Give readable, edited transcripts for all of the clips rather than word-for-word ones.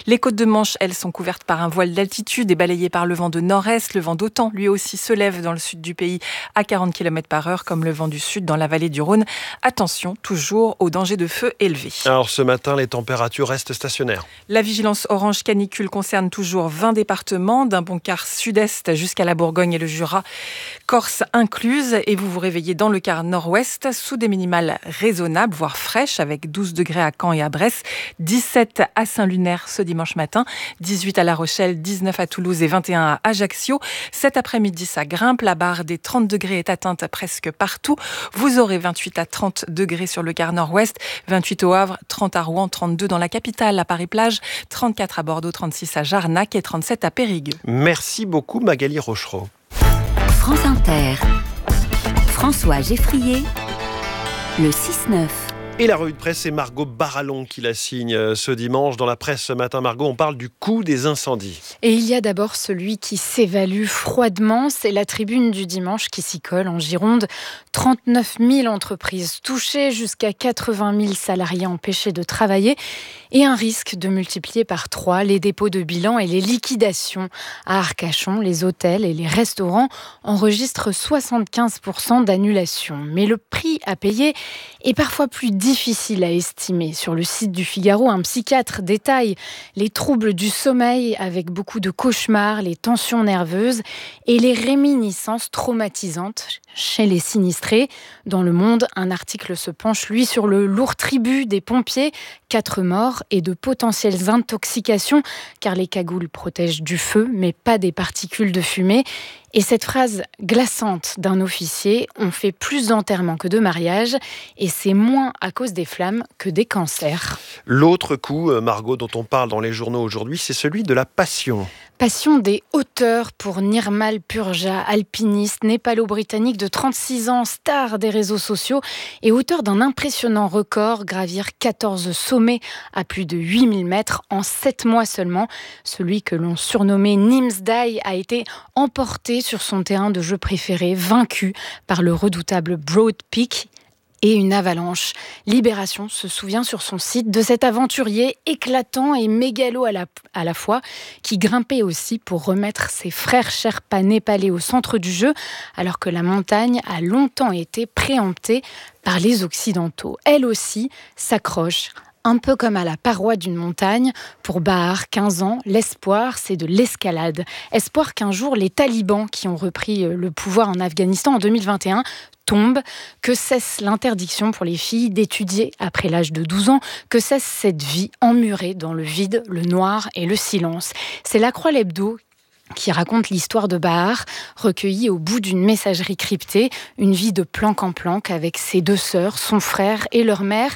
Les côtes de Manche, elles, sont couvertes par un voile d'altitude et balayées par le vent de nord-est. Le vent d'OTAN, lui aussi, se lève dans le sud du pays à 40 km/h, comme le vent du sud dans la vallée du Rhône. Attention, toujours au danger de feu élevé. Alors ce matin, les températures restent stationnaires. La vigilance orange canicule concerne toujours 20 départements, d'un bon quart sud-est jusqu'à la Bourgogne et le Jura, Corse incluse. Et vous vous réveillez dans le quart nord-ouest sous des minimales raisonnables, voire fraîches, avec 12 degrés à Caen et à Brest, 17 à Saint-Lunaire ce dimanche matin, 18 à La Rochelle, 19 à Toulouse et 21 à Ajaccio. Cet après-midi, ça grimpe. La barre des 30 degrés est atteinte presque partout. Vous aurez 28 à 30 degrés sur le quart nord-ouest, 28 au Havre, 30 à Rouen, 32 dans la capitale, à Paris-Plage, 34 à Bordeaux, 36 à Jarnac et 37 à Périgueux. Merci beaucoup Magali Rochereau. France Inter, François Geffrier, le 6-9. Et la revue de presse, c'est Margot Barallon qui la signe ce dimanche. Dans la presse ce matin, Margot, on parle du coût des incendies. Et il y a d'abord celui qui s'évalue froidement. C'est la tribune du dimanche qui s'y colle en Gironde. 39 000 entreprises touchées, jusqu'à 80 000 salariés empêchés de travailler. Et un risque de multiplier par 3 les dépôts de bilan et les liquidations. À Arcachon, les hôtels et les restaurants enregistrent 75% d'annulation. Mais le prix à payer est parfois plus difficile à estimer. Sur le site du Figaro, un psychiatre détaille les troubles du sommeil avec beaucoup de cauchemars, les tensions nerveuses et les réminiscences traumatisantes chez les sinistrés. Dans Le Monde, un article se penche, lui, sur le lourd tribut des pompiers, 4 morts et de potentielles intoxications, car les cagoules protègent du feu, mais pas des particules de fumée. Et cette phrase glaçante d'un officier: on fait plus d'enterrements que de mariages, et c'est moins à cause des flammes que des cancers. L'autre coup, Margot, dont on parle dans les journaux aujourd'hui, c'est celui de la passion. Passion des hauteurs pour Nirmal Purja, alpiniste népalo-britannique de 36 ans, star des réseaux sociaux et auteur d'un impressionnant record, gravir 14 sommets à plus de 8000 mètres en 7 mois seulement. Celui que l'on surnommait Nimsdai a été emporté sur son terrain de jeu préféré, vaincu par le redoutable Broad Peak et une avalanche. Libération se souvient sur son site de cet aventurier éclatant et mégalo à la fois, qui grimpait aussi pour remettre ses frères Sherpas népalais au centre du jeu, alors que la montagne a longtemps été préemptée par les Occidentaux. Elle aussi s'accroche, un peu comme à la paroi d'une montagne. Pour Bahar, 15 ans, l'espoir, c'est de l'escalade. Espoir qu'un jour, les talibans qui ont repris le pouvoir en Afghanistan en 2021 tombent, que cesse l'interdiction pour les filles d'étudier après l'âge de 12 ans, que cesse cette vie emmurée dans le vide, le noir et le silence. C'est la Croix l'Hebdo qui raconte l'histoire de Bahar, recueillie au bout d'une messagerie cryptée, une vie de planque en planque avec ses 2 sœurs, son frère et leur mère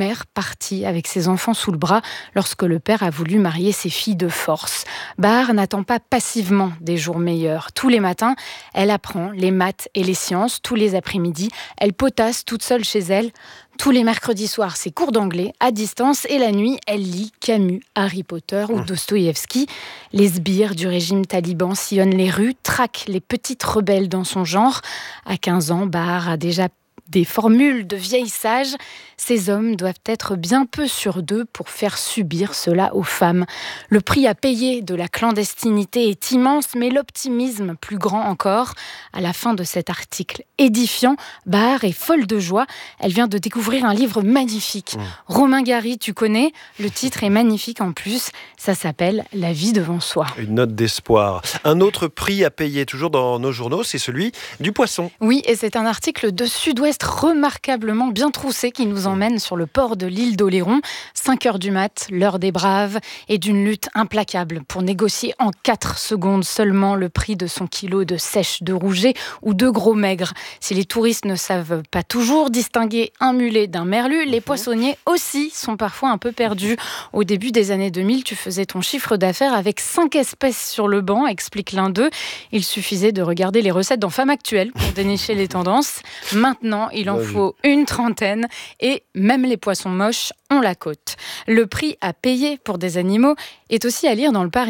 partie avec ses enfants sous le bras lorsque le père a voulu marier ses filles de force. Bahar n'attend pas passivement des jours meilleurs. Tous les matins, elle apprend les maths et les sciences. Tous les après-midi, elle potasse toute seule chez elle. Tous les mercredis soirs, c'est cours d'anglais à distance, et la nuit, elle lit Camus, Harry Potter ou Dostoïevski. Les sbires du régime taliban sillonnent les rues, traquent les petites rebelles dans son genre. À 15 ans, Bahar a déjà des formules de vieilles sages. Ces hommes doivent être bien peu sur d'eux pour faire subir cela aux femmes. Le prix à payer de la clandestinité est immense, mais l'optimisme plus grand encore. À la fin de cet article édifiant, Bahar est folle de joie. Elle vient de découvrir un livre magnifique. Romain Gary, tu connais ? Le titre est magnifique en plus. Ça s'appelle « La vie devant soi ». Une note d'espoir. Un autre prix à payer, toujours dans nos journaux, c'est celui du poisson. Oui, et c'est un article de Sud-Ouest remarquablement bien troussé qui nous emmène sur le port de l'île d'Oléron. 5h du mat, l'heure des braves et d'une lutte implacable pour négocier en 4 secondes seulement le prix de son kilo de sèche de rouget ou de gros maigre. Si les touristes ne savent pas toujours distinguer un mulet d'un merlu, les poissonniers aussi sont parfois un peu perdus. Au début des années 2000, tu faisais ton chiffre d'affaires avec 5 espèces sur le banc, explique l'un d'eux. Il suffisait de regarder les recettes dans Femmes Actuelles pour dénicher les tendances. Maintenant, il en faut une trentaine et même les poissons moches ont la cote. Le prix à payer pour des animaux est aussi à lire dans Le Parisien.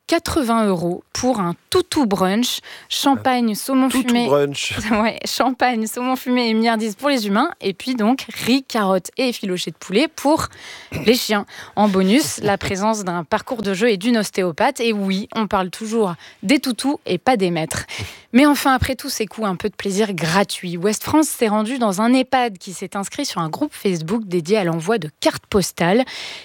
80 € pour un toutou brunch, champagne, saumon fumé. Brunch. Ouais, champagne, saumon fumé et miardise pour les humains. Et puis donc, riz, carottes et effiloché de poulet pour les chiens. En bonus, la présence d'un parcours de jeu et d'une ostéopathe. Et oui, on parle toujours des toutous et pas des maîtres. Mais enfin, après tous ces coups, un peu de plaisir gratuit. Ouest France s'est rendu dans un EHPAD qui s'est inscrit sur un groupe Facebook dédié à l'envoi de cartes postales.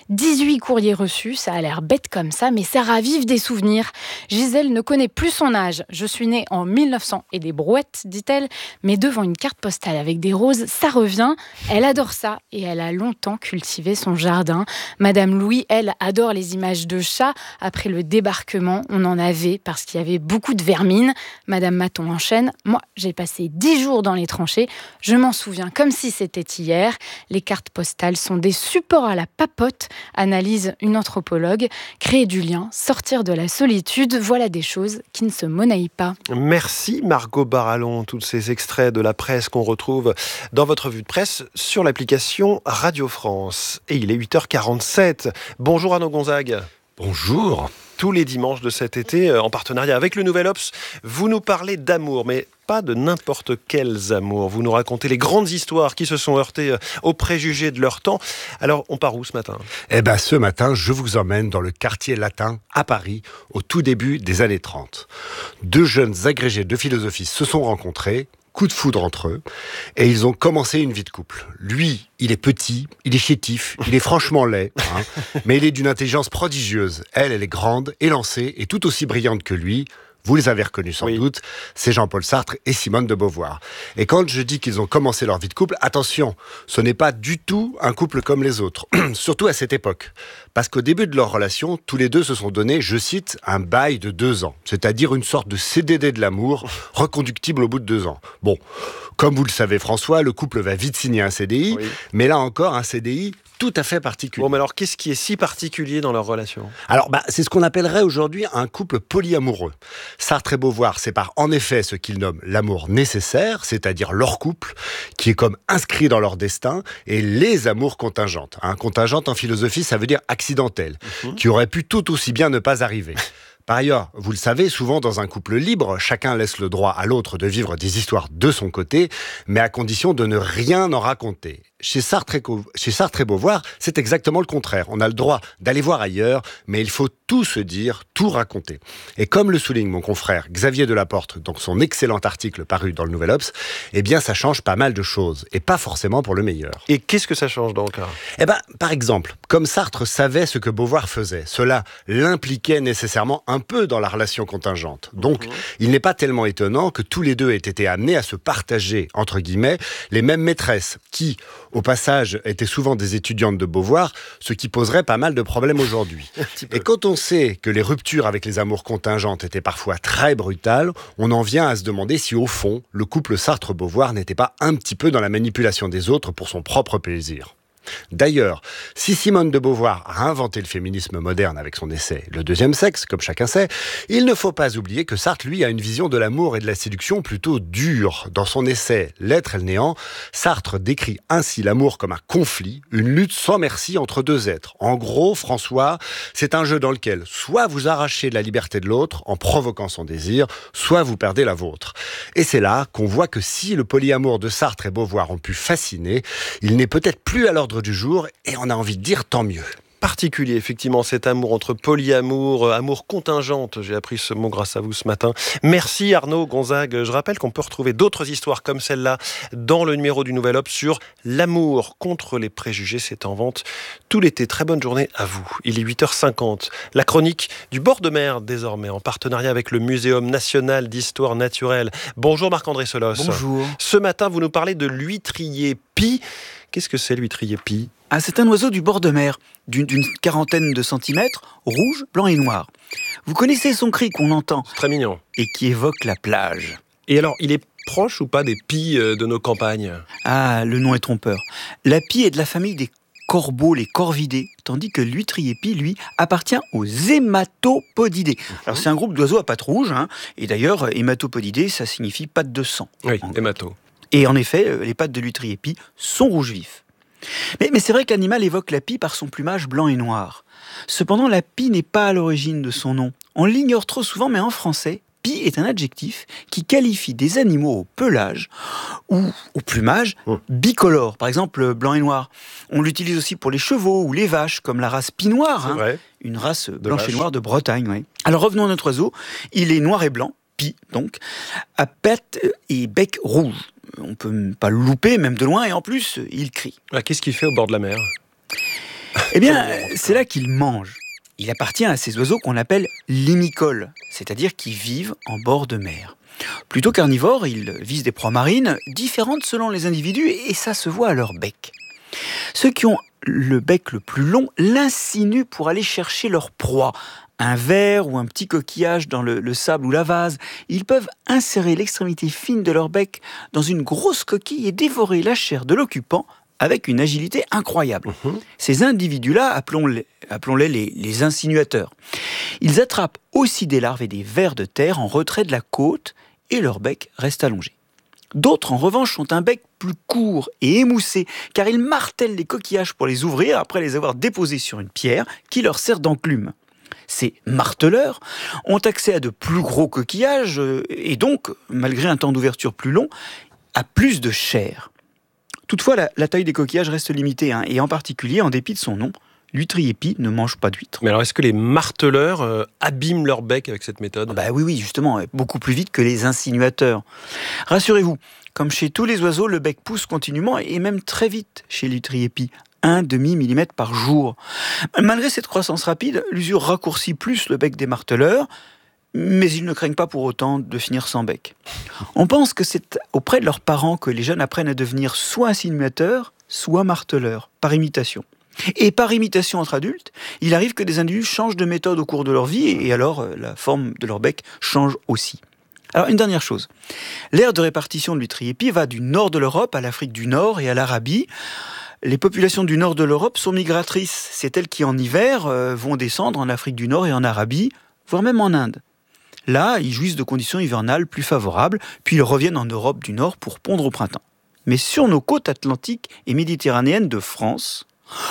18 courriers reçus, ça a l'air bête comme ça, mais ça ravive des souvenirs. Gisèle ne connaît plus son âge. Je suis née en 1900 et des brouettes, dit-elle, mais devant une carte postale avec des roses, ça revient. Elle adore ça et elle a longtemps cultivé son jardin. Madame Louis, elle, adore les images de chats. Après le débarquement, on en avait parce qu'il y avait beaucoup de vermine. Madame Maton enchaîne. Moi, j'ai passé 10 jours dans les tranchées. Je m'en souviens comme si c'était hier. Les cartes postales sont des supports à la papote, analyse une anthropologue. Créer du lien, sortir de la solitude, voilà des choses qui ne se monnaient pas. Merci Margot Barallon. Tous ces extraits de la presse qu'on retrouve dans votre revue de presse sur l'application Radio France. Et il est 8h47. Bonjour Arnaud Gonzague. Bonjour. Tous les dimanches de cet été, en partenariat avec le Nouvel Obs, vous nous parlez d'amour, mais pas de n'importe quels amours. Vous nous racontez les grandes histoires qui se sont heurtées aux préjugés de leur temps. Alors, on part où ce matin ? Ce matin, je vous emmène dans le quartier latin à Paris, au tout début des années 30. 2 jeunes agrégés de philosophie se sont rencontrés, coup de foudre entre eux, et ils ont commencé une vie de couple. Lui, il est petit, il est chétif, il est franchement laid, mais il est d'une intelligence prodigieuse. Elle est grande, élancée et tout aussi brillante que lui. Vous les avez reconnus sans doute, c'est Jean-Paul Sartre et Simone de Beauvoir. Et quand je dis qu'ils ont commencé leur vie de couple, attention, ce n'est pas du tout un couple comme les autres, surtout à cette époque. Parce qu'au début de leur relation, tous les deux se sont donné, je cite, un bail de 2 ans, c'est-à-dire une sorte de CDD de l'amour, reconductible au bout de 2 ans. Bon, comme vous le savez François, le couple va vite signer un CDI, mais là encore un CDI tout à fait particulier. Bon, mais alors qu'est-ce qui est si particulier dans leur relation ? Alors, c'est ce qu'on appellerait aujourd'hui un couple polyamoureux. Sartre et Beauvoir séparent en effet ce qu'ils nomment l'amour nécessaire, c'est-à-dire leur couple, qui est comme inscrit dans leur destin, et les amours contingentes. Contingente en philosophie, ça veut dire accidentelle, qui aurait pu tout aussi bien ne pas arriver. Par ailleurs, vous le savez, souvent dans un couple libre, chacun laisse le droit à l'autre de vivre des histoires de son côté, mais à condition de ne rien en raconter. Chez Sartre et Beauvoir, c'est exactement le contraire. On a le droit d'aller voir ailleurs, mais il faut tout se dire, tout raconter. Et comme le souligne mon confrère Xavier Delaporte dans son excellent article paru dans le Nouvel Obs, ça change pas mal de choses, et pas forcément pour le meilleur. Et qu'est-ce que ça change donc ? Par exemple, comme Sartre savait ce que Beauvoir faisait, cela l'impliquait nécessairement un peu dans la relation contingente. Donc, il n'est pas tellement étonnant que tous les deux aient été amenés à se partager, entre guillemets, les mêmes maîtresses, qui, au passage, étaient souvent des étudiantes de Beauvoir, ce qui poserait pas mal de problèmes aujourd'hui. Et quand on sait que les ruptures avec les amours contingentes étaient parfois très brutales, on en vient à se demander si, au fond, le couple Sartre-Beauvoir n'était pas un petit peu dans la manipulation des autres pour son propre plaisir. D'ailleurs, si Simone de Beauvoir a inventé le féminisme moderne avec son essai « Le deuxième sexe », comme chacun sait, il ne faut pas oublier que Sartre, lui, a une vision de l'amour et de la séduction plutôt dure. Dans son essai « L'être et le néant », Sartre décrit ainsi l'amour comme un conflit, une lutte sans merci entre 2 êtres. En gros, François, c'est un jeu dans lequel soit vous arrachez la liberté de l'autre en provoquant son désir, soit vous perdez la vôtre. Et c'est là qu'on voit que si le polyamour de Sartre et Beauvoir ont pu fasciner, il n'est peut-être plus à l'ordre du jour, et on a envie de dire tant mieux. Particulier, effectivement, cet amour entre polyamour, amour contingente. J'ai appris ce mot grâce à vous ce matin. Merci Arnaud Gonzague. Je rappelle qu'on peut retrouver d'autres histoires comme celle-là dans le numéro du Nouvel Obs sur l'amour contre les préjugés. C'est en vente tout l'été. Très bonne journée à vous. Il est 8h50. La chronique du bord de mer, désormais, en partenariat avec le Muséum national d'histoire naturelle. Bonjour Marc-André Solos. Bonjour. Ce matin, vous nous parlez de l'huîtrier pie. Qu'est-ce que c'est l'huîtrier pie ? C'est un oiseau du bord de mer, d'une 40aine de centimètres, rouge, blanc et noir. Vous connaissez son cri qu'on entend. C'est très mignon. Et qui évoque la plage. Et alors, il est proche ou pas des pies de nos campagnes ? Le nom est trompeur. La pie est de la famille des corbeaux, les corvidés, tandis que l'huîtrier pie, lui, appartient aux hématopodidés. Alors c'est un groupe d'oiseaux à pattes rouges, et d'ailleurs, hématopodidés, ça signifie pattes de sang. Oui, hémato. Et en effet, les pattes de l'huîtrier pie sont rouges vifs. Mais c'est vrai que l'animal évoque la pie par son plumage blanc et noir. Cependant, la pie n'est pas à l'origine de son nom. On l'ignore trop souvent, mais en français, pie est un adjectif qui qualifie des animaux au pelage ou au plumage bicolore, par exemple blanc et noir. On l'utilise aussi pour les chevaux ou les vaches, comme la race pie noire, une race blanche et noire de Bretagne. Ouais. Alors revenons à notre oiseau, il est noir et blanc, pie donc, à pattes et bec rouge. On ne peut pas le louper, même de loin, et en plus, il crie. Qu'est-ce qu'il fait au bord de la mer ? Eh bien, c'est là qu'il mange. Il appartient à ces oiseaux qu'on appelle limicoles, c'est-à-dire qui vivent en bord de mer. Plutôt carnivores, ils visent des proies marines différentes selon les individus et ça se voit à leur bec. Ceux qui ont le bec le plus long l'insinuent pour aller chercher leur proie. Un ver ou un petit coquillage dans le sable ou la vase. Ils peuvent insérer l'extrémité fine de leur bec dans une grosse coquille et dévorer la chair de l'occupant avec une agilité incroyable. Ces individus-là, appelons-les les insinuateurs. Ils attrapent aussi des larves et des vers de terre en retrait de la côte et leur bec reste allongé. D'autres, en revanche, ont un bec plus court et émoussé, car ils martèlent les coquillages pour les ouvrir après les avoir déposés sur une pierre qui leur sert d'enclume. Ces marteleurs ont accès à de plus gros coquillages et donc, malgré un temps d'ouverture plus long, à plus de chair. Toutefois, la taille des coquillages reste limitée, et en particulier, en dépit de son nom, l'huîtrier pie ne mange pas d'huîtres. Mais alors, est-ce que les marteleurs abîment leur bec avec cette méthode ? Oui, justement, beaucoup plus vite que les insinuateurs. Rassurez-vous, comme chez tous les oiseaux, le bec pousse continuellement et même très vite chez l'huîtrier pie. 1/2 millimètre par jour. Malgré cette croissance rapide, l'usure raccourcit plus le bec des marteleurs, mais ils ne craignent pas pour autant de finir sans bec. On pense que c'est auprès de leurs parents que les jeunes apprennent à devenir soit insinuateurs, soit marteleurs, par imitation. Et par imitation entre adultes, il arrive que des individus changent de méthode au cours de leur vie, et alors la forme de leur bec change aussi. Alors une dernière chose, l'aire de répartition de l'huîtrier pie va du nord de l'Europe à l'Afrique du Nord et à l'Arabie. Les populations du nord de l'Europe sont migratrices, c'est elles qui en hiver vont descendre en Afrique du Nord et en Arabie, voire même en Inde. Là, ils jouissent de conditions hivernales plus favorables, puis ils reviennent en Europe du Nord pour pondre au printemps. Mais sur nos côtes atlantiques et méditerranéennes de France,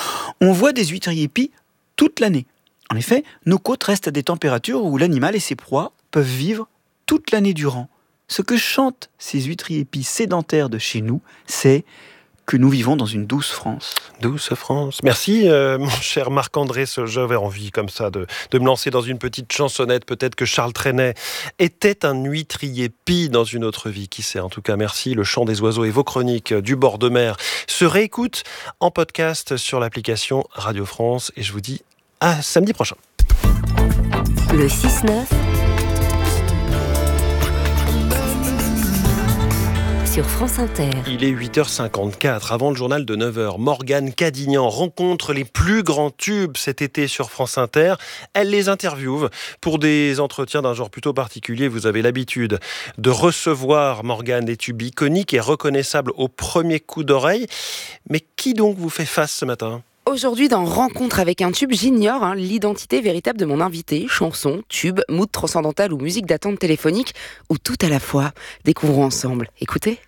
on voit des huîtriers pie toute l'année. En effet, nos côtes restent à des températures où l'animal et ses proies peuvent vivre toute l'année durant. Ce que chantent ces huîtriers pie sédentaires de chez nous, c'est que nous vivons dans une douce France. Douce France. Merci, mon cher Marc-André. J'avais envie, comme ça, de me lancer dans une petite chansonnette. Peut-être que Charles Trenet était un huîtrier pie dans une autre vie. Qui sait ? En tout cas, merci. Le chant des oiseaux et vos chroniques du bord de mer se réécoutent en podcast sur l'application Radio France. Et je vous dis à samedi prochain. Le 6-9 sur France Inter. Il est 8h54, avant le journal de 9h. Morgane Cadignan rencontre les plus grands tubes cet été sur France Inter. Elle les interviewe pour des entretiens d'un genre plutôt particulier. Vous avez l'habitude de recevoir, Morgane, des tubes iconiques et reconnaissables au premier coup d'oreille. Mais qui donc vous fait face ce matin ? Aujourd'hui, dans Rencontre avec un tube, j'ignore l'identité véritable de mon invité. Chanson, tube, mood transcendantal ou musique d'attente téléphonique, ou tout à la fois. Découvrons ensemble. Écoutez.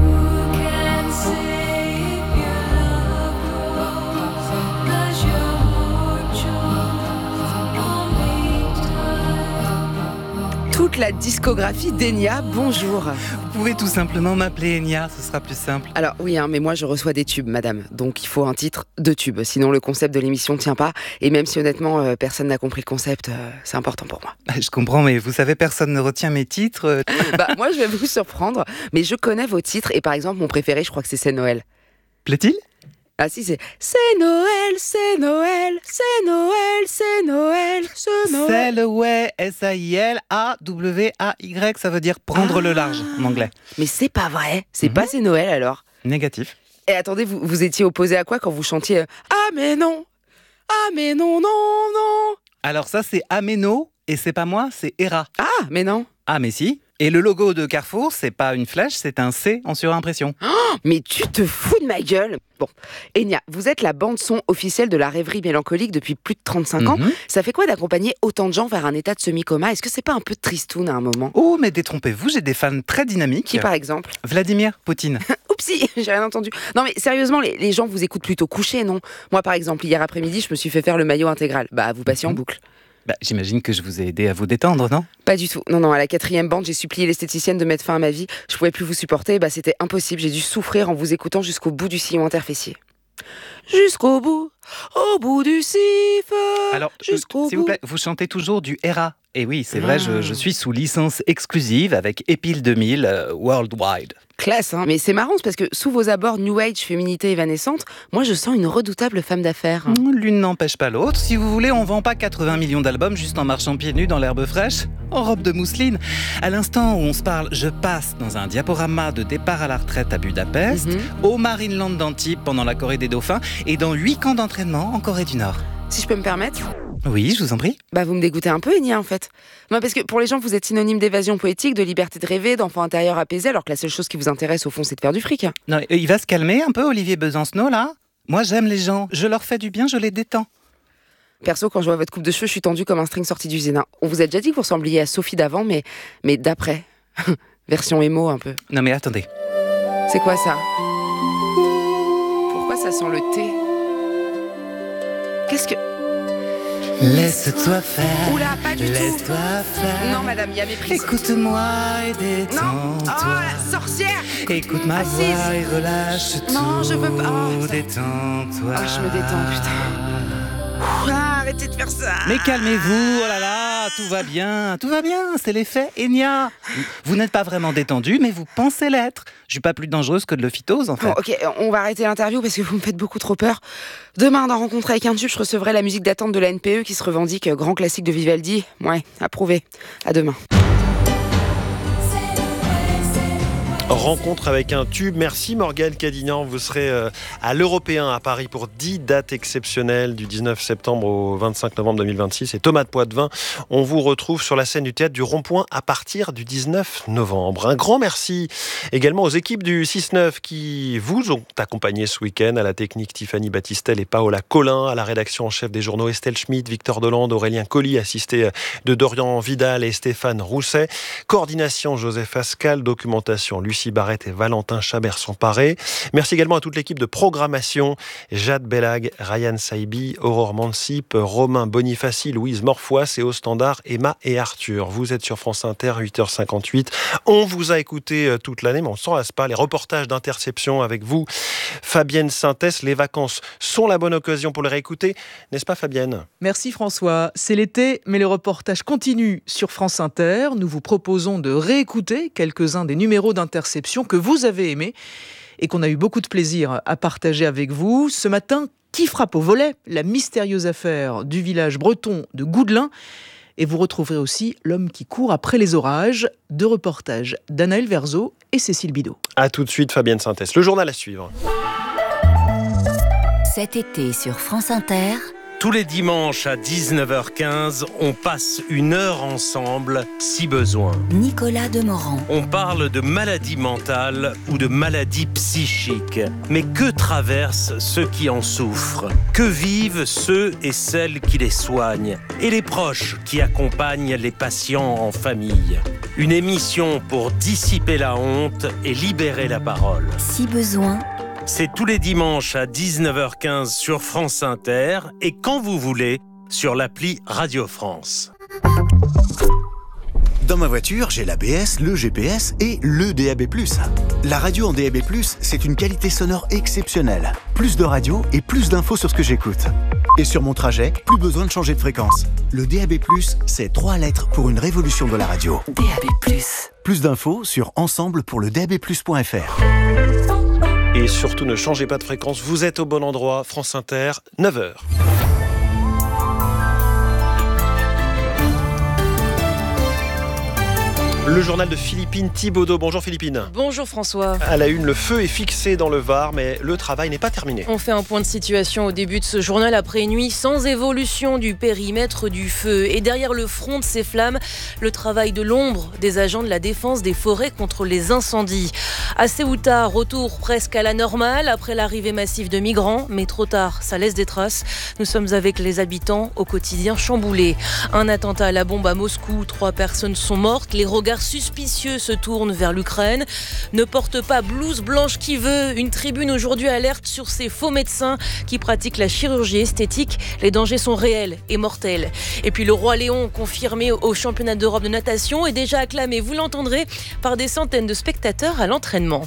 Toute la discographie d'Enya, bonjour. Vous pouvez tout simplement m'appeler Enya, ce sera plus simple. Alors oui, mais moi je reçois des tubes, madame. Donc il faut un titre de tube, sinon le concept de l'émission ne tient pas. Et même si honnêtement, personne n'a compris le concept, c'est important pour moi. Je comprends, mais vous savez, personne ne retient mes titres. Moi je vais vous surprendre, mais je connais vos titres. Et par exemple, mon préféré, je crois que c'est Noël. Plaît-il ? Ah si, c'est Noël, c'est Noël, c'est Noël, c'est Noël, c'est Noël. C'est le way, S-A-I-L-A-W-A-Y, ça veut dire prendre le large en anglais. Mais c'est pas vrai, c'est pas c'est Noël alors. Négatif. Et attendez, vous étiez opposé à quoi quand vous chantiez Ah mais non, non, non. Alors ça c'est Ameno, et c'est pas moi, c'est Hera. Ah mais non. Ah mais si. Et le logo de Carrefour, c'est pas une flèche, c'est un C en surimpression. Oh, mais tu te fous de ma gueule. Bon, Enya, vous êtes la bande-son officielle de la rêverie mélancolique depuis plus de 35 ans. Ça fait quoi d'accompagner autant de gens vers un état de semi-coma ? Est-ce que c'est pas un peu tristoun à un moment ? Oh, mais détrompez-vous, j'ai des fans très dynamiques. Qui par exemple ? Vladimir Poutine. Oupsie, j'ai rien entendu. Non mais sérieusement, les gens vous écoutent plutôt couchés, non ? Moi par exemple, hier après-midi, je me suis fait faire le maillot intégral. Bah, vous passiez en boucle. J'imagine que je vous ai aidé à vous détendre, non ? Pas du tout. Non, à la 4e bande, j'ai supplié l'esthéticienne de mettre fin à ma vie. Je pouvais plus vous supporter, c'était impossible. J'ai dû souffrir en vous écoutant jusqu'au bout du sillon interfessier. Jusqu'au bout, au bout du siffle. Alors, jusqu'au s'il vous plaît, vous chantez toujours du ERA. Et oui, c'est vrai, je suis sous licence exclusive avec Epil 2000 Worldwide. Classe, hein. Mais c'est marrant, c'est parce que sous vos abords New Age, féminité évanescente, moi je sens une redoutable femme d'affaires. L'une n'empêche pas l'autre. Si vous voulez, on vend pas 80 millions d'albums juste en marchant pieds nus dans l'herbe fraîche, en robe de mousseline. À l'instant où on se parle, je passe dans un diaporama de départ à la retraite à Budapest, au Marineland d'Antibes pendant la Corée des Dauphins et dans 8 camps d'entraînement en Corée du Nord. Si je peux me permettre ? Oui, je vous en prie. Vous me dégoûtez un peu, Enya, en fait. Non, parce que pour les gens, vous êtes synonyme d'évasion poétique, de liberté de rêver, d'enfant intérieur apaisé, alors que la seule chose qui vous intéresse, au fond, c'est de faire du fric. Non, il va se calmer un peu, Olivier Besancenot, là. Moi, j'aime les gens. Je leur fais du bien, je les détends. Perso, quand je vois votre coupe de cheveux, je suis tendue comme un string sorti d'usine. On vous a déjà dit que vous ressembliez à Sophie d'avant, mais d'après. Version émo, un peu. Non, mais attendez. C'est quoi, ça ? Pourquoi ça sent le thé ? Qu'est-ce que... Laisse-toi faire. Oula, pas du tout. Laisse-toi faire. Non, madame, il y a méprise. Écoute-moi et détends-toi. Non, la sorcière. Écoute ma voix et relâche tout. Non, je veux pas. Détends-toi. Je me détends, putain. Arrêtez de faire ça. Mais calmez-vous, oh là là, tout va bien, c'est l'effet Enya. Vous n'êtes pas vraiment détendu, mais vous pensez l'être. Je suis pas plus dangereuse que de l'ophytose, en fait. Bon, ok, on va arrêter l'interview parce que vous me faites beaucoup trop peur. Demain, dans Rencontre avec un tube, je recevrai la musique d'attente de la NPE qui se revendique grand classique de Vivaldi. Ouais, approuvé. À demain. Rencontre avec un tube. Merci Morgane Cadignan. Vous serez à l'Européen à Paris pour 10 dates exceptionnelles du 19 septembre au 25 novembre 2026. Et Thomas de Poitvin, on vous retrouve sur la scène du Théâtre du Rond-Point à partir du 19 novembre. Un grand merci également aux équipes du 6-9 qui vous ont accompagné ce week-end, à la technique Tiffany Battistel et Paola Collin, à la rédaction en chef des journaux Estelle Schmitt, Victor Delande, Aurélien Colli, assisté de Dorian Vidal et Stéphane Rousset. Coordination Joseph Ascal, documentation Lucie Barrette et Valentin Chabert-Somparé. Merci également à toute l'équipe de programmation, Jade Bellag, Ryan Saibi, Aurore Mansip, Romain Bonifaci, Louise Morfois et au standard Emma et Arthur. Vous êtes sur France Inter, 8h58. On vous a écouté toute l'année, mais on ne s'en lasse pas. Les reportages d'Interception avec vous, Fabienne Sintès. Les vacances sont la bonne occasion pour les réécouter, n'est-ce pas Fabienne ? Merci François. C'est l'été, mais les reportages continuent sur France Inter. Nous vous proposons de réécouter quelques-uns des numéros d'Interception que vous avez aimés et qu'on a eu beaucoup de plaisir à partager avec vous. Ce matin, qui frappe au volet ? La mystérieuse affaire du village breton de Goudelin. Et vous retrouverez aussi L'homme qui court après les orages, 2 reportages d'Anaël Verzeau et Cécile Bidot. A tout de suite Fabienne Sintès. Le journal à suivre. Cet été sur France Inter... Tous les dimanches à 19h15, on passe 1 heure ensemble, si besoin. Nicolas Demorand. On parle de maladies mentales ou de maladies psychiques. Mais que traversent ceux qui en souffrent ? Que vivent ceux et celles qui les soignent ? Et les proches qui accompagnent les patients en famille ? Une émission pour dissiper la honte et libérer la parole. Si besoin... C'est tous les dimanches à 19h15 sur France Inter et quand vous voulez sur l'appli Radio France. Dans ma voiture, j'ai l'ABS, le GPS et le DAB+. La radio en DAB+, c'est une qualité sonore exceptionnelle. Plus de radio et plus d'infos sur ce que j'écoute. Et sur mon trajet, plus besoin de changer de fréquence. Le DAB+, c'est 3 lettres pour une révolution de la radio. DAB+. Plus d'infos sur ensemble-pour-le-DAB+.fr. Et surtout, ne changez pas de fréquence, vous êtes au bon endroit, France Inter, 9h. Le journal de Philippine Thibaudeau. Bonjour Philippine. Bonjour François. À la une, le feu est fixé dans le Var, mais le travail n'est pas terminé. On fait un point de situation au début de ce journal après une nuit sans évolution du périmètre du feu. Et derrière le front de ces flammes, le travail de l'ombre des agents de la défense des forêts contre les incendies. À Ceuta, retour presque à la normale après l'arrivée massive de migrants, mais trop tard, ça laisse des traces. Nous sommes avec les habitants au quotidien chamboulés. Un attentat à la bombe à Moscou, 3 personnes sont mortes, les regards suspicieux se tournent vers l'Ukraine. Ne porte pas blouse blanche qui veut. Une tribune aujourd'hui alerte sur ces faux médecins qui pratiquent la chirurgie esthétique. Les dangers sont réels et mortels. Et puis le roi Léon, confirmé au championnat d'Europe de natation, est déjà acclamé, vous l'entendrez, par des centaines de spectateurs à l'entraînement.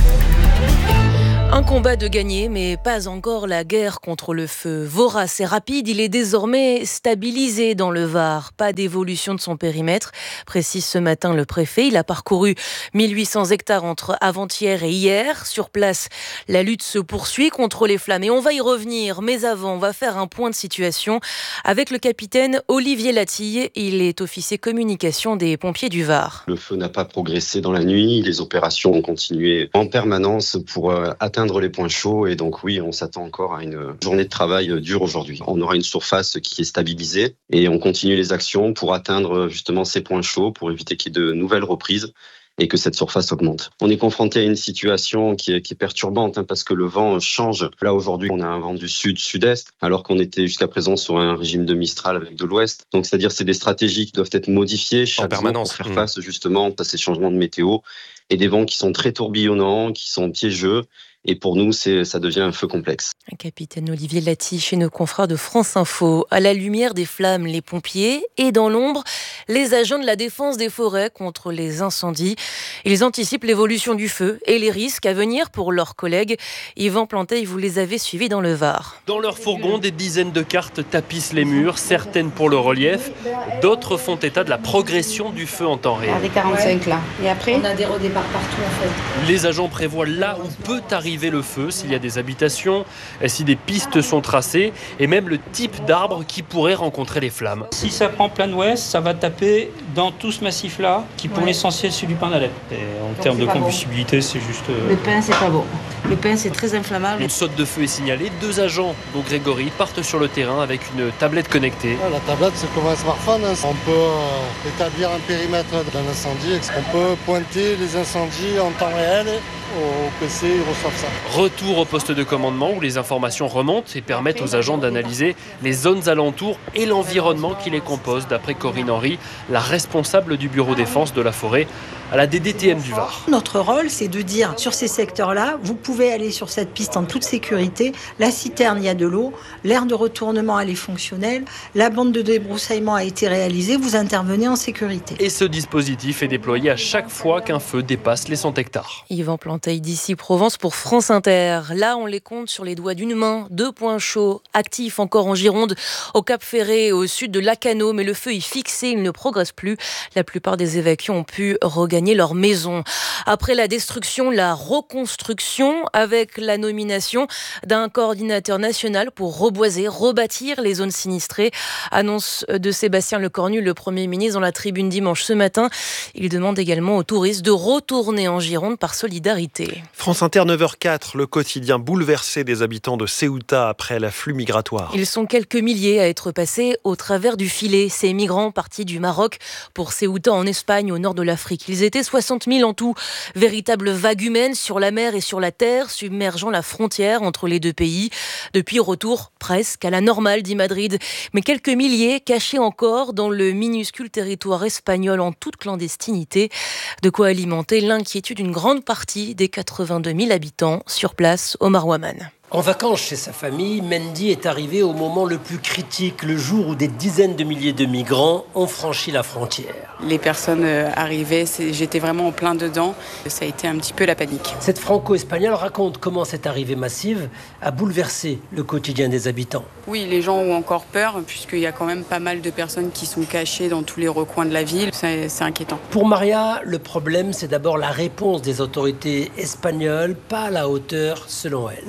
Un combat de gagné, mais pas encore la guerre contre le feu. Vorace et rapide, il est désormais stabilisé dans le Var. Pas d'évolution de son périmètre, précise ce matin le préfet. Il a parcouru 1800 hectares entre avant-hier et hier. Sur place, la lutte se poursuit contre les flammes et on va y revenir. Mais avant, on va faire un point de situation avec le capitaine Olivier Latille. Il est officier communication des pompiers du Var. Le feu n'a pas progressé dans la nuit. Les opérations ont continué en permanence pour atteindre les points chauds et donc oui, on s'attend encore à une journée de travail dure aujourd'hui. On aura une surface qui est stabilisée et on continue les actions pour atteindre justement ces points chauds pour éviter qu'il y ait de nouvelles reprises et que cette surface augmente. On est confronté à une situation qui est perturbante parce que le vent change. Là aujourd'hui, on a un vent du sud-sud-est alors qu'on était jusqu'à présent sur un régime de Mistral avec de l'ouest. Donc c'est-à-dire c'est des stratégies qui doivent être modifiées chaque jour pour faire face justement à ces changements de météo et des vents qui sont très tourbillonnants, qui sont piégeux. Et pour nous, ça devient un feu complexe. Capitaine Olivier Latille chez nos confrères de France Info. À la lumière des flammes, les pompiers et dans l'ombre, les agents de la défense des forêts contre les incendies. Ils anticipent l'évolution du feu et les risques à venir pour leurs collègues. Yvan Planteil, vous les avez suivis dans le Var. Dans leur fourgon, des dizaines de cartes tapissent les murs, certaines pour le relief, d'autres font état de la progression du feu en temps réel. Des 45 là. Et après, on a des redéparts partout en fait. Les agents prévoient là où peut arriver le feu, s'il y a des habitations, si des pistes sont tracées et même le type d'arbre qui pourrait rencontrer les flammes. Si ça prend plein ouest, ça va taper dans tout ce massif-là qui pour l'essentiel c'est du pin d'Alep. Et en termes de combustibilité, c'est juste... Le pin, c'est pas bon. Le pin, c'est très inflammable. Une saute de feu est signalée. 2 agents, dont Grégory, partent sur le terrain avec une tablette connectée. La tablette, c'est comme un smartphone. On peut établir un périmètre d'un incendie. On peut pointer les incendies en temps réel. Au PC, ils reçoivent ça. Retour au poste de commandement où les informations remontent et permettent aux agents d'analyser les zones alentours et l'environnement qui les compose, d'après Corinne Henry, la responsable du bureau défense de la forêt à la DDTM du Var. Notre rôle, c'est de dire sur ces secteurs-là, vous pouvez aller sur cette piste en toute sécurité. La citerne, il y a de l'eau. L'aire de retournement, elle est fonctionnelle. La bande de débroussaillement a été réalisée. Vous intervenez en sécurité. Et ce dispositif est déployé à chaque fois qu'un feu dépasse les 100 hectares. Yvan Planteil d'ici Provence pour France Inter. Là, on les compte sur les doigts d'une main. 2 points chauds, actifs encore en Gironde, au Cap Ferré, au sud de Lacanau. Mais le feu est fixé, il ne progresse plus. La plupart des évacués ont pu regagner leur maison. Après la destruction, la reconstruction avec la nomination d'un coordinateur national pour reboiser, rebâtir les zones sinistrées. Annonce de Sébastien Lecornu, le Premier ministre, dans la tribune dimanche ce matin. Il demande également aux touristes de retourner en Gironde par solidarité. France Inter 9h04, le quotidien bouleversé des habitants de Ceuta après l'afflux migratoire. Ils sont quelques milliers à être passés au travers du filet. Ces migrants partis du Maroc pour Ceuta en Espagne, au nord de l'Afrique. Ils étaient 60 000 en tout. Véritable vague humaine sur la mer et sur la terre, submergeant la frontière entre les deux pays. Depuis, retour presque à la normale, dit Madrid. Mais quelques milliers cachés encore dans le minuscule territoire espagnol en toute clandestinité. De quoi alimenter l'inquiétude d'une grande partie des 82 000 habitants sur place au Marouaman. En vacances chez sa famille, Mendy est arrivé au moment le plus critique, le jour où des dizaines de milliers de migrants ont franchi la frontière. Les personnes arrivaient, j'étais vraiment en plein dedans. Ça a été un petit peu la panique. Cette franco-espagnole raconte comment cette arrivée massive a bouleversé le quotidien des habitants. Oui, les gens ont encore peur, puisqu'il y a quand même pas mal de personnes qui sont cachées dans tous les recoins de la ville. C'est inquiétant. Pour Maria, le problème, c'est d'abord la réponse des autorités espagnoles, pas à la hauteur, selon elle.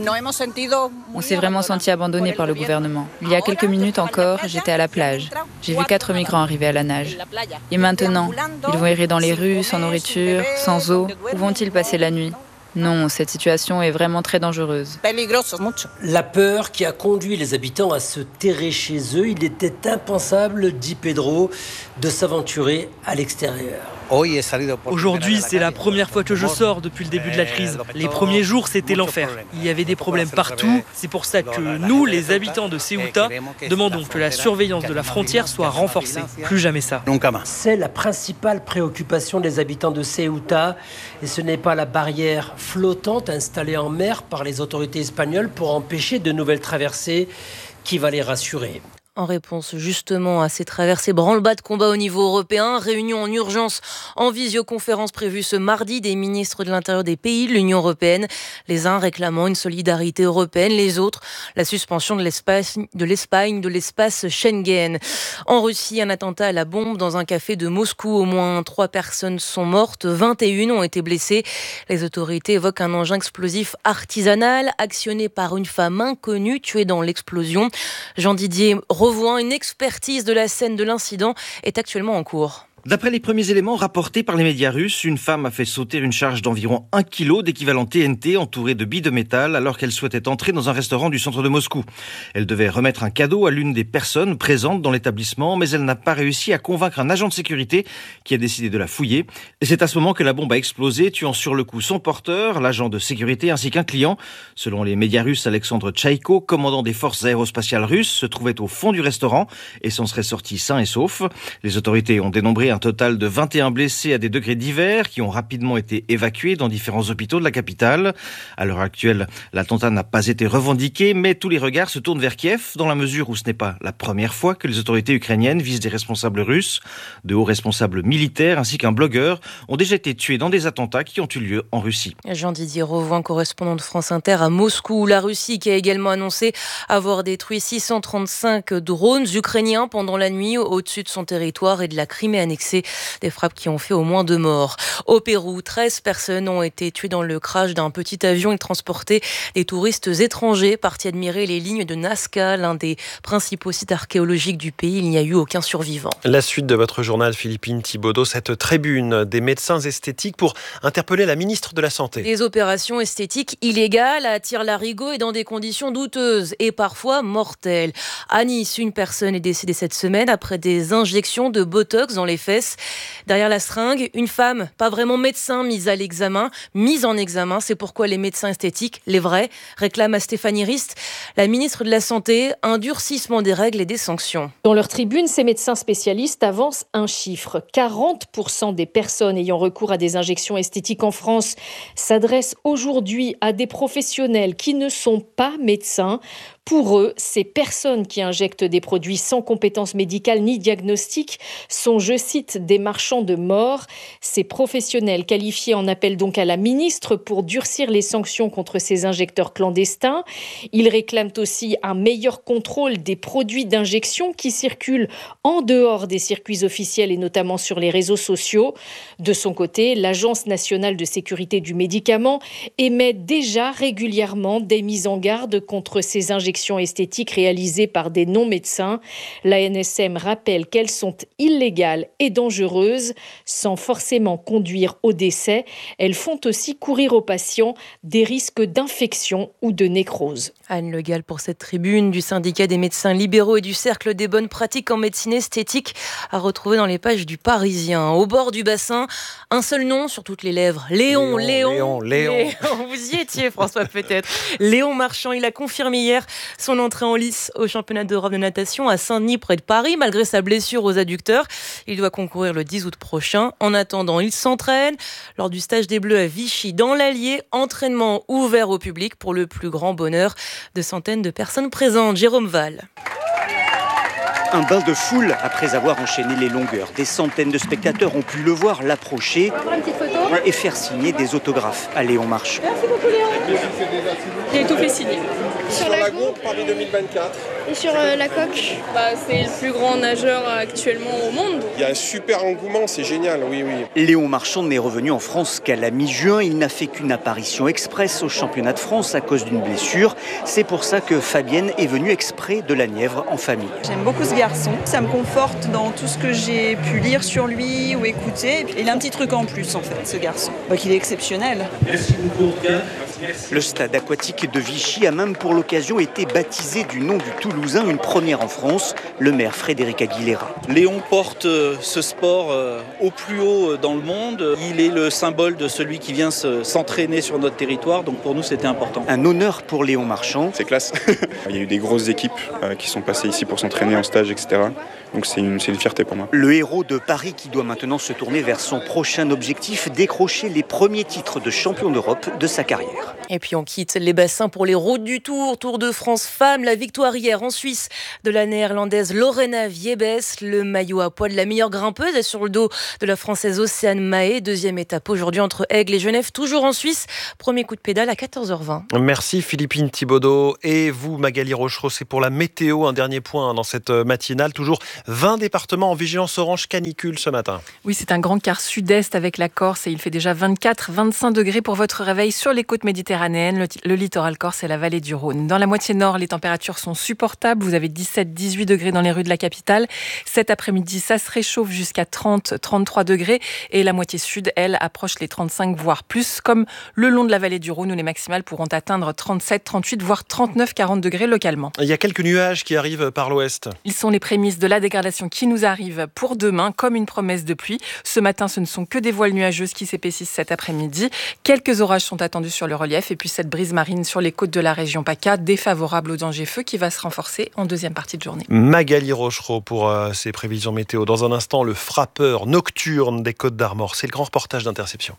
On s'est vraiment senti abandonné par le gouvernement. Il y a quelques minutes encore, j'étais à la plage. J'ai vu 4 migrants arriver à la nage. Et maintenant, ils vont errer dans les rues, sans nourriture, sans eau. Où vont-ils passer la nuit ? Non, cette situation est vraiment très dangereuse. La peur qui a conduit les habitants à se terrer chez eux, il était impensable, dit Pedro, de s'aventurer à l'extérieur. Aujourd'hui, c'est la première fois que je sors depuis le début de la crise. Les premiers jours, c'était l'enfer. Il y avait des problèmes partout. C'est pour ça que nous, les habitants de Ceuta, demandons que la surveillance de la frontière soit renforcée. Plus jamais ça. C'est la principale préoccupation des habitants de Ceuta. Et ce n'est pas la barrière flottante installée en mer par les autorités espagnoles pour empêcher de nouvelles traversées qui va les rassurer. En réponse justement à ces traversées branle-bas de combat au niveau européen, réunion en urgence en visioconférence prévue ce mardi des ministres de l'Intérieur des pays de l'Union européenne. Les uns réclamant une solidarité européenne, les autres la suspension de l'Espagne de l'espace Schengen. En Russie, un attentat à la bombe dans un café de Moscou. Au moins 3 personnes sont mortes, 21 ont été blessées. Les autorités évoquent un engin explosif artisanal actionné par une femme inconnue tuée dans l'explosion. Jean-Didier Revoin, une expertise de la scène de l'incident est actuellement en cours. D'après les premiers éléments rapportés par les médias russes, une femme a fait sauter une charge d'environ 1 kg d'équivalent TNT entourée de billes de métal alors qu'elle souhaitait entrer dans un restaurant du centre de Moscou. Elle devait remettre un cadeau à l'une des personnes présentes dans l'établissement, mais elle n'a pas réussi à convaincre un agent de sécurité qui a décidé de la fouiller. Et c'est à ce moment que la bombe a explosé, tuant sur le coup son porteur, l'agent de sécurité ainsi qu'un client. Selon les médias russes, Alexandre Tchaïko, commandant des forces aérospatiales russes, se trouvait au fond du restaurant et s'en serait sorti sain et sauf. Les autorités ont dénombré un total de 21 blessés à des degrés divers qui ont rapidement été évacués dans différents hôpitaux de la capitale. À l'heure actuelle, l'attentat n'a pas été revendiqué, mais tous les regards se tournent vers Kiev dans la mesure où ce n'est pas la première fois que les autorités ukrainiennes visent des responsables russes. De hauts responsables militaires ainsi qu'un blogueur ont déjà été tués dans des attentats qui ont eu lieu en Russie. Jean-Didier Revoin, correspondant de France Inter à Moscou. La Russie qui a également annoncé avoir détruit 635 drones ukrainiens pendant la nuit au-dessus de son territoire et de la Crimée annexée. Des frappes qui ont fait au moins 2 morts. Au Pérou, 13 personnes ont été tuées dans le crash d'un petit avion qui transportait des touristes étrangers partis admirer les lignes de Nazca, l'un des principaux sites archéologiques du pays. Il n'y a eu aucun survivant. La suite de votre journal, Philippine Thibaudot, cette tribune des médecins esthétiques pour interpeller la ministre de la Santé. Des opérations esthétiques illégales à tire-larigot et dans des conditions douteuses et parfois mortelles. À Nice, une personne est décédée cette semaine après des injections de Botox dans les fesses. Derrière la seringue, une femme, pas vraiment médecin, mise en examen. C'est pourquoi les médecins esthétiques, les vrais, réclament à Stéphanie Rist, la ministre de la Santé, un durcissement des règles et des sanctions. Dans leur tribune, ces médecins spécialistes avancent un chiffre. 40% des personnes ayant recours à des injections esthétiques en France s'adressent aujourd'hui à des professionnels qui ne sont pas médecins. Pour eux, ces personnes qui injectent des produits sans compétences médicales ni diagnostiques sont, je cite, des marchands de mort. Ces professionnels qualifiés en appellent donc à la ministre pour durcir les sanctions contre ces injecteurs clandestins. Ils réclament aussi un meilleur contrôle des produits d'injection qui circulent en dehors des circuits officiels et notamment sur les réseaux sociaux. De son côté, l'Agence nationale de sécurité du médicament émet déjà régulièrement des mises en garde contre ces injections esthétiques réalisées par des non-médecins. L'ANSM rappelle qu'elles sont illégales et dangereuses, sans forcément conduire au décès. Elles font aussi courir aux patients des risques d'infection ou de nécrose. Anne Le Gall pour cette tribune du syndicat des médecins libéraux et du cercle des bonnes pratiques en médecine esthétique à retrouver dans les pages du Parisien. Au bord du bassin, un seul nom sur toutes les lèvres. Léon. Vous y étiez, François, peut-être. Léon Marchand, il a confirmé hier son entrée en lice au championnat d'Europe de natation à Saint-Denis près de Paris, malgré sa blessure aux adducteurs. Il doit concourir le 10 août prochain. En attendant, il s'entraîne lors du stage des Bleus à Vichy dans l'Allier. Entraînement ouvert au public pour le plus grand bonheur de centaines de personnes présentes. Jérôme Val. Un bain de foule après avoir enchaîné les longueurs. Des centaines de spectateurs ont pu le voir, l'approcher et faire signer des autographes à Léon Marchand. Merci beaucoup Léon. J'ai tout fait signer. Sur la Gourde, Paris 2024. Et sur la coque, c'est le plus grand nageur actuellement au monde. Il y a un super engouement, c'est génial, oui. Léon Marchand n'est revenu en France qu'à la mi-juin. Il n'a fait qu'une apparition express au championnat de France à cause d'une blessure. C'est pour ça que Fabienne est venue exprès de la Nièvre en famille. J'aime beaucoup ce garçon. Ça me conforte dans tout ce que j'ai pu lire sur lui ou écouter. Il a un petit truc en plus, en fait, ce garçon. Il est exceptionnel. Le stade aquatique de Vichy a même pour l'occasion été baptisé du nom du Toulousain, une première en France, le maire Frédéric Aguilera. Léon porte ce sport au plus haut dans le monde. Il est le symbole de celui qui vient s'entraîner sur notre territoire, donc pour nous c'était important. Un honneur pour Léon Marchand. C'est classe. Il y a eu des grosses équipes qui sont passées ici pour s'entraîner en stage, etc. Donc c'est une fierté pour moi. Le héros de Paris qui doit maintenant se tourner vers son prochain objectif, décrocher les premiers titres de champion d'Europe de sa carrière. Et puis on quitte les bassins pour les routes du Tour. Tour de France femmes, la victoire hier en Suisse de la néerlandaise Lorena Wiebes. Le maillot à poids de la meilleure grimpeuse est sur le dos de la française Océane Mahé. Deuxième étape aujourd'hui entre Aigle et Genève, toujours en Suisse. Premier coup de pédale à 14h20. Merci Philippine Thibaudot. Et vous Magali Rochereau, c'est pour la météo, un dernier point dans cette matinale. Toujours 20 départements en vigilance orange canicule ce matin. Oui, c'est un grand quart sud-est avec la Corse et il fait déjà 24-25 degrés pour votre réveil sur les côtes méditerranéennes, le littoral corse et la vallée du Rhône. Dans la moitié nord, les températures sont supportables. Vous avez 17-18 degrés dans les rues de la capitale. Cet après-midi, ça se réchauffe jusqu'à 30-33 degrés et la moitié sud, elle, approche les 35 voire plus, comme le long de la vallée du Rhône où les maximales pourront atteindre 37, 38 voire 39-40 degrés localement. Il y a quelques nuages qui arrivent par l'ouest. Ils sont les prémices de la dégradation qui nous arrive pour demain, comme une promesse de pluie. Ce matin, ce ne sont que des voiles nuageuses qui s'épaississent cet après-midi. Quelques orages sont attendus sur le relief et puis cette brise marine sur les côtes de la région PACA, défavorable au danger feu qui va se renforcer en deuxième partie de journée. Magali Rochereau pour ces prévisions météo. Dans un instant, le frappeur nocturne des Côtes d'Armor. C'est le grand reportage d'Interception.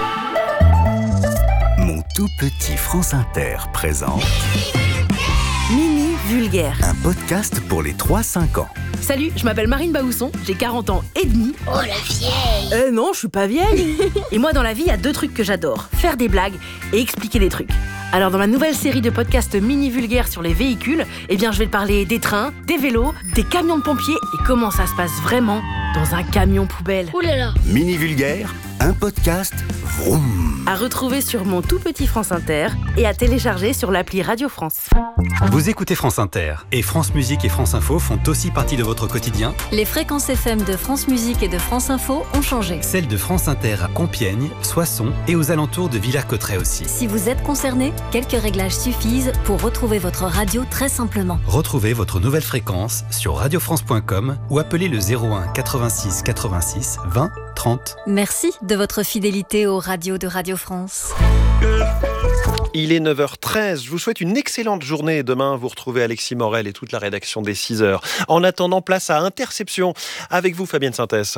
Mon tout petit France Inter présente Mini Vulgaire, un podcast pour les 3-5 ans. Salut, je m'appelle Marine Baousson, j'ai 40 ans et demi. Oh la vieille! Non, je suis pas vieille. Et moi dans la vie, il y a 2 trucs que j'adore, faire des blagues et expliquer des trucs. Alors dans ma nouvelle série de podcasts Mini Vulgaire sur les véhicules, je vais te parler des trains, des vélos, des camions de pompiers et comment ça se passe vraiment dans un camion poubelle. Ouh là là! Mini Vulgaire, un podcast vroom. À retrouver sur mon tout petit France Inter et à télécharger sur l'appli Radio France. Vous écoutez France Inter et France Musique et France Info font aussi partie de votre quotidien. Les fréquences FM de France Musique et de France Info ont changé. Celles de France Inter à Compiègne, Soissons et aux alentours de Villers-Cotterêts aussi. Si vous êtes concerné, quelques réglages suffisent pour retrouver votre radio très simplement. Retrouvez votre nouvelle fréquence sur radiofrance.com ou appelez le 01 86 86 20 30. Merci de votre fidélité aux radios de Radio France. Il est 9h13. Je vous souhaite une excellente journée. Demain, vous retrouvez Alexis Morel et toute la rédaction des 6h. En attendant, place à Interception. Avec vous, Fabienne Synthès.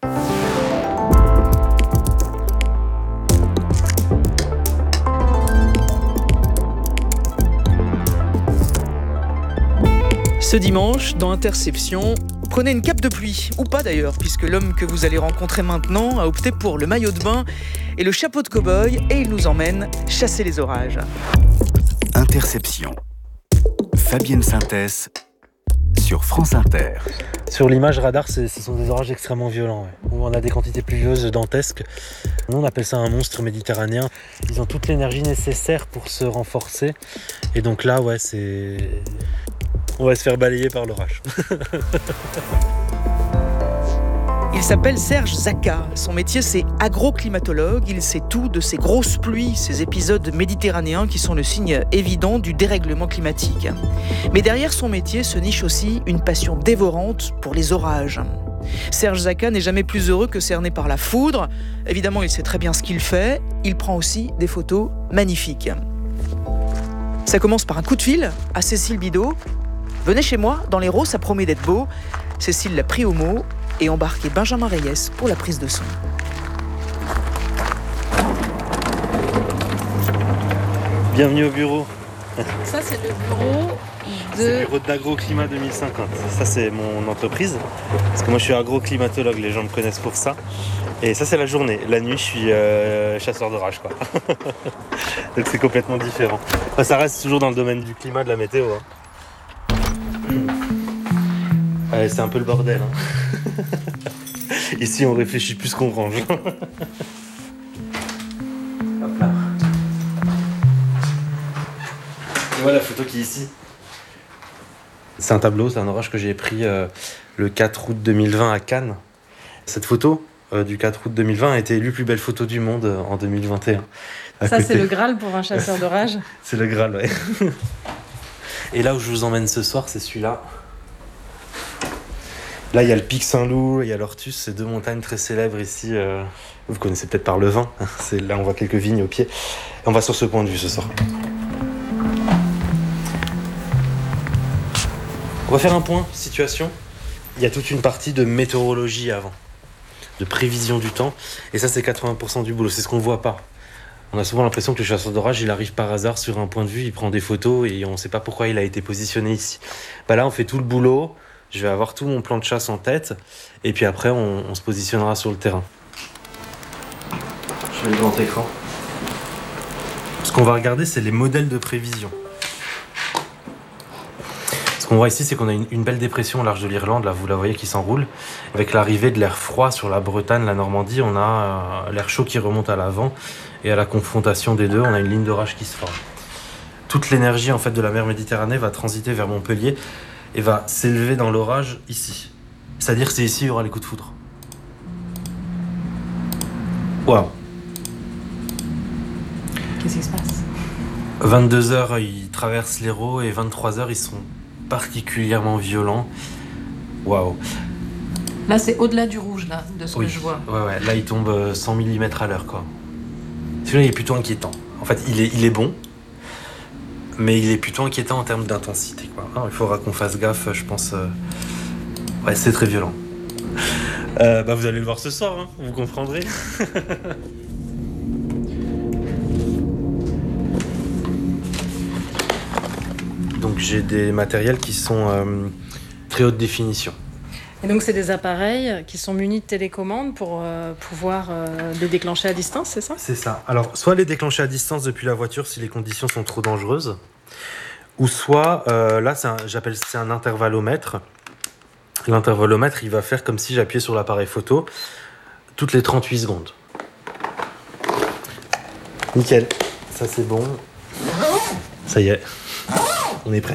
Ce dimanche, dans Interception, prenez une cape de pluie, ou pas d'ailleurs, puisque l'homme que vous allez rencontrer maintenant a opté pour le maillot de bain et le chapeau de cow-boy, et il nous emmène chasser les orages. Interception. Fabienne Synthès sur France Inter. Sur l'image radar, ce sont des orages extrêmement violents, où on a des quantités pluvieuses dantesques. Nous, on appelle ça un monstre méditerranéen. Ils ont toute l'énergie nécessaire pour se renforcer. Et donc là, on va se faire balayer par l'orage. Il s'appelle Serge Zaka. Son métier, c'est agroclimatologue. Il sait tout de ces grosses pluies, ces épisodes méditerranéens qui sont le signe évident du dérèglement climatique. Mais derrière son métier se niche aussi une passion dévorante pour les orages. Serge Zaka n'est jamais plus heureux que cerné par la foudre. Évidemment, il sait très bien ce qu'il fait. Il prend aussi des photos magnifiques. Ça commence par un coup de fil à Cécile Bidot. Venez chez moi, dans l'Hérault, ça promet d'être beau. Cécile l'a pris au mot et embarqué Benjamin Reyes pour la prise de son. Bienvenue au bureau. Ça, c'est le bureau C'est le bureau d'Agroclimat 2050. Ça, c'est mon entreprise. Parce que moi, je suis agroclimatologue, les gens me connaissent pour ça. Et ça, c'est la journée. La nuit, je suis chasseur d'orage, quoi. Donc, c'est complètement différent. Enfin, ça reste toujours dans le domaine du climat, de la météo. Ouais, c'est un peu le bordel. Ici, on réfléchit plus qu'on range. Hop là. Et voilà la photo qui est ici. C'est un tableau, c'est un orage que j'ai pris le 4 août 2020 à Cannes. Cette photo, du 4 août 2020 a été élue plus belle photo du monde en 2021. Ça, c'est le Graal pour un chasseur d'orage. C'est le Graal, ouais. Et là où je vous emmène ce soir, c'est celui-là. Là, il y a le Pic Saint-Loup, il y a l'Ortus, c'est 2 montagnes très célèbres ici. Vous connaissez peut-être par le vin. Là, on voit quelques vignes au pied. Et on va sur ce point de vue ce soir. On va faire un point situation. Il y a toute une partie de météorologie avant, de prévision du temps. Et ça, c'est 80% du boulot. C'est ce qu'on ne voit pas. On a souvent l'impression que le chasseur d'orage, il arrive par hasard sur un point de vue, il prend des photos et on ne sait pas pourquoi il a été positionné ici. Là, on fait tout le boulot. Je vais avoir tout mon plan de chasse en tête. Et puis après, on se positionnera sur le terrain. Je mets le grand écran. Ce qu'on va regarder, c'est les modèles de prévision. Ce qu'on voit ici, c'est qu'on a une belle dépression au large de l'Irlande. Là, vous la voyez qui s'enroule. Avec l'arrivée de l'air froid sur la Bretagne, la Normandie, on a l'air chaud qui remonte à l'avant. Et à la confrontation des deux, on a une ligne d'orage qui se forme. Toute l'énergie en fait, de la mer Méditerranée va transiter vers Montpellier et va s'élever dans l'orage ici. C'est-à-dire que c'est ici qu'il y aura les coups de foudre. Waouh! Qu'est-ce qui se passe? 22h, ils traversent l'Hérault et 23h, ils sont particulièrement violents. Waouh! Là, c'est au-delà du rouge, là, de ce que je vois. Ouais. Là, il tombe 100 mm à l'heure, quoi. Celui-là, il est plutôt inquiétant. En fait, il est bon, mais il est plutôt inquiétant en termes d'intensité, quoi. Alors, il faudra qu'on fasse gaffe, je pense. Ouais, c'est très violent. Vous allez le voir ce soir, hein, vous comprendrez. Donc j'ai des matériels qui sont très haute définition. Et donc c'est des appareils qui sont munis de télécommande pour pouvoir les déclencher à distance, c'est ça? C'est ça. Alors soit les déclencher à distance depuis la voiture si les conditions sont trop dangereuses, ou soit là j'appelle c'est un intervallomètre. L'intervallomètre il va faire comme si j'appuyais sur l'appareil photo toutes les 38 secondes. Nickel, ça c'est bon. Ça y est, on est prêt.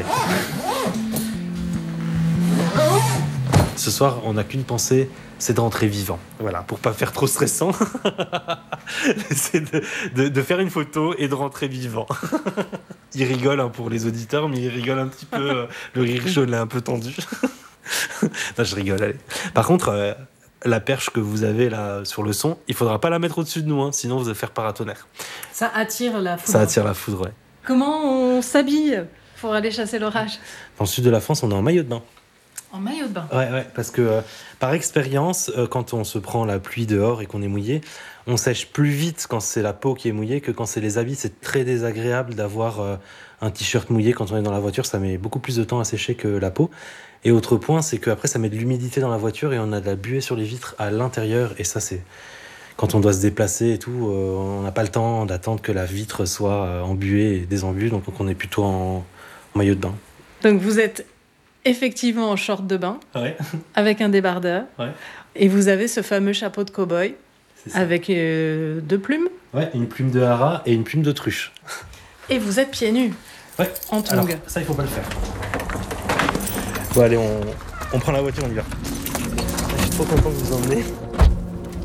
Ce soir, on n'a qu'une pensée, c'est de rentrer vivant. Voilà, pour pas faire trop stressant, c'est de faire une photo et de rentrer vivant. Il rigole hein, pour les auditeurs, mais il rigole un petit peu. Le rire jaune est un peu tendu. Non, je rigole, allez. Par contre, la perche que vous avez là sur le son, il faudra pas la mettre au-dessus de nous, hein, sinon vous allez faire paratonnerre. Ça attire la foudre. Ça attire la foudre, ouais. Comment on s'habille pour aller chasser l'orage? Dans le sud de la France, on est en maillot de bain. En maillot de bain? Ouais, parce que par expérience, quand on se prend la pluie dehors et qu'on est mouillé, on sèche plus vite quand c'est la peau qui est mouillée que quand c'est les habits. C'est très désagréable d'avoir un t-shirt mouillé quand on est dans la voiture. Ça met beaucoup plus de temps à sécher que la peau. Et autre point, c'est qu'après, ça met de l'humidité dans la voiture et on a de la buée sur les vitres à l'intérieur. Et ça, c'est... Quand on doit se déplacer et tout, on n'a pas le temps d'attendre que la vitre soit embuée et désembuée. Donc on est plutôt en maillot de bain. Donc vous êtes effectivement en short de bain, ouais. Avec un débardeur. Ouais. Et vous avez ce fameux chapeau de cow-boy avec 2 plumes. Ouais, une plume de hara et une plume d'autruche. Et vous êtes pieds nus. Ouais. En tongs. Alors, ça, il faut pas le faire. Bon, allez, on prend la voiture, on y va. Je suis trop content de vous emmener.